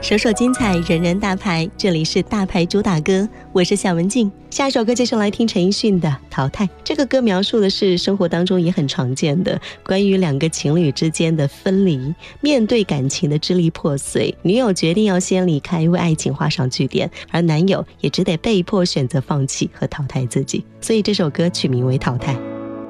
首首精彩，人人大牌，这里是大牌主打歌，我是夏文静。下一首歌接下来听陈奕迅的《淘汰》。这个歌描述的是生活当中也很常见的关于两个情侣之间的分离，面对感情的支离破碎，女友决定要先离开，为爱情画上句点，而男友也只得被迫选择放弃和淘汰自己，所以这首歌取名为《淘汰》。